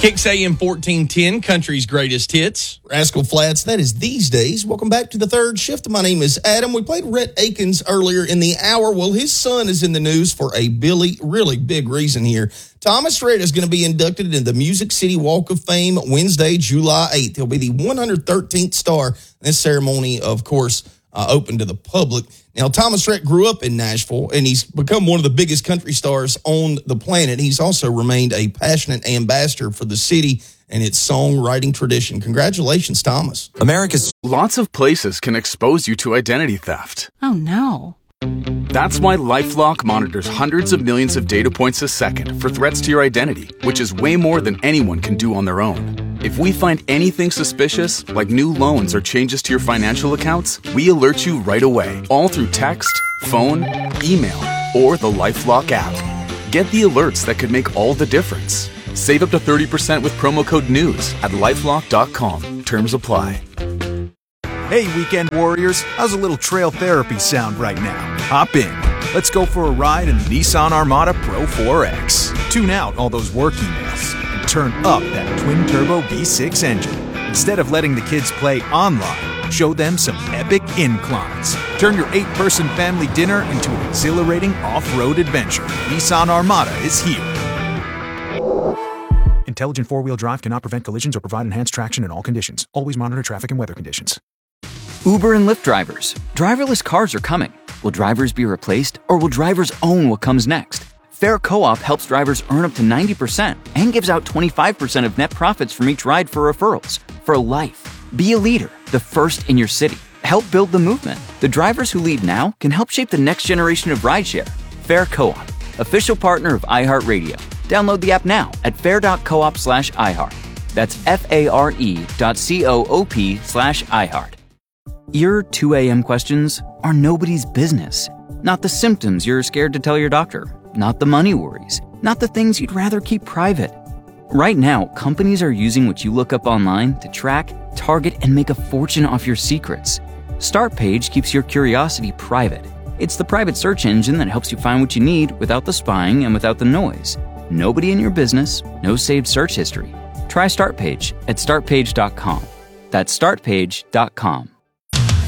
Kicks AM 1410, country's greatest hits. Rascal Flats, that is these days. Welcome back to the third shift. My name is Adam. We played Rhett Akins earlier in the hour. Well, his son is in the news for a really big reason here. Thomas Rhett is going to be inducted into the Music City Walk of Fame Wednesday, July 8th. He'll be the 113th star. This ceremony, of course, open to the public. Now, Thomas Rhett grew up in Nashville, and he's become one of the biggest country stars on the planet. He's also remained a passionate ambassador for the city and its songwriting tradition. Congratulations, Thomas. Lots of places can expose you to identity theft. Oh, no. That's why LifeLock monitors hundreds of millions of data points a second for threats to your identity, which is way more than anyone can do on their own. If we find anything suspicious, like new loans or changes to your financial accounts, we alert you right away, all through text, phone, email, or the LifeLock app. Get the alerts that could make all the difference. Save up to 30% with promo code NEWS at LifeLock.com. Terms apply. Hey, weekend warriors, how's a little trail therapy sound right now? Hop in. Let's go for a ride in the Nissan Armada Pro 4X. Tune out all those work emails and turn up that twin-turbo V6 engine. Instead of letting the kids play online, show them some epic inclines. Turn your 8-person family dinner into an exhilarating off-road adventure. Nissan Armada is here. Intelligent four-wheel drive cannot prevent collisions or provide enhanced traction in all conditions. Always monitor traffic and weather conditions. Uber and Lyft drivers. Driverless cars are coming. Will drivers be replaced, or will drivers own what comes next? Fair Co-op helps drivers earn up to 90% and gives out 25% of net profits from each ride for referrals. For life. Be a leader, the first in your city. Help build the movement. The drivers who lead now can help shape the next generation of rideshare. Fair Co-op, official partner of iHeartRadio. Download the app now at fair.coop/iHeart. That's FARE.coop/iHeart. Your 2 a.m. questions are nobody's business. Not the symptoms you're scared to tell your doctor. Not the money worries. Not the things you'd rather keep private. Right now, companies are using what you look up online to track, target, and make a fortune off your secrets. Startpage keeps your curiosity private. It's the private search engine that helps you find what you need without the spying and without the noise. Nobody in your business, no saved search history. Try Startpage at startpage.com. That's startpage.com.